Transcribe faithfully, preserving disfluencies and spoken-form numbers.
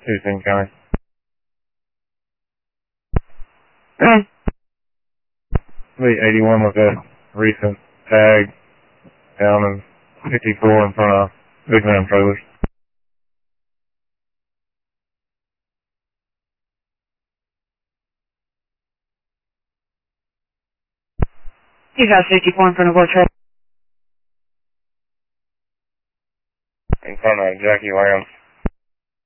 Houston County. Lee eighty-one with a recent tag down in fifty-four in front of Big Ram Trailers. You got fifty-four in front of what truck? In front of Jackie Lamb.